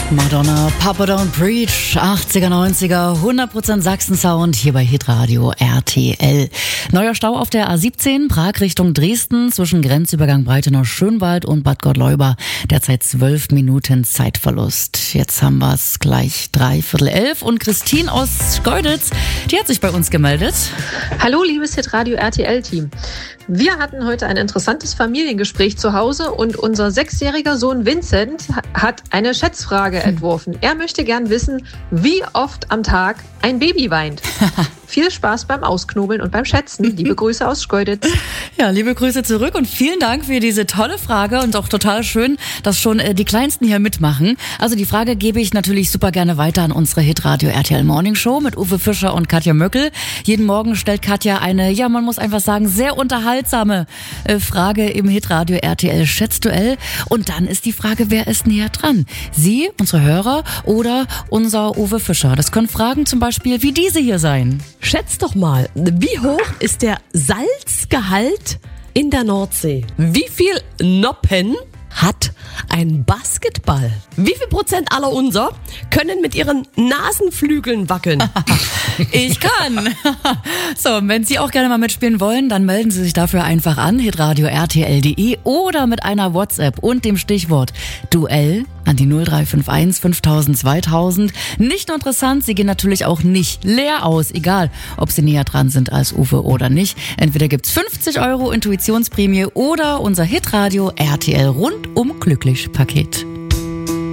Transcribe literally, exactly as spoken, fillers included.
Madonna, Papa Don't Preach, achtziger, neunziger, hundert Prozent Sachsen-Sound hier bei Hitradio R T L. Neuer Stau auf der A siebzehn, Prag Richtung Dresden, zwischen Grenzübergang Breitenau-Schönwald und Bad Gottleuba. Derzeit zwölf Minuten Zeitverlust. Jetzt haben wir es gleich dreiviertel elf und Christine aus Schkeuditz, die hat sich bei uns gemeldet. Hallo, liebes Hitradio R T L-Team. Wir hatten heute ein interessantes Familiengespräch zu Hause und unser sechsjähriger Sohn Vincent hat eine Schätzfrage entworfen. Er möchte gern wissen, wie oft am Tag ein Baby weint. Viel Spaß beim Ausknobeln und beim Schätzen. Liebe Grüße aus Schkeuditz. Ja, liebe Grüße zurück und vielen Dank für diese tolle Frage und auch total schön, dass schon äh, die Kleinsten hier mitmachen. Also die Frage gebe ich natürlich super gerne weiter an unsere Hitradio R T L Morning Show mit Uwe Fischer und Katja Möckel. Jeden Morgen stellt Katja eine, ja man muss einfach sagen, sehr unterhaltsame äh, Frage im Hitradio R T L Schätzduell. Und dann ist die Frage, wer ist näher dran? Sie, unsere Hörer oder unser Uwe Fischer? Das können Fragen zum Beispiel wie diese hier sein. Schätz doch mal, wie hoch ist der Salzgehalt in der Nordsee? Wie viel Noppen hat ein Basketball? Wie viel Prozent aller unser können mit ihren Nasenflügeln wackeln? Ich kann. So, wenn Sie auch gerne mal mitspielen wollen, dann melden Sie sich dafür einfach an, hitradio R T L punkt de oder mit einer WhatsApp und dem Stichwort Duell an die null drei fünf eins fünftausend zweitausend. Nicht nur interessant, Sie gehen natürlich auch nicht leer aus, egal ob Sie näher dran sind als Uwe oder nicht. Entweder gibt's fünfzig Euro Intuitionsprämie oder unser Hitradio R T L rundum glücklich Paket.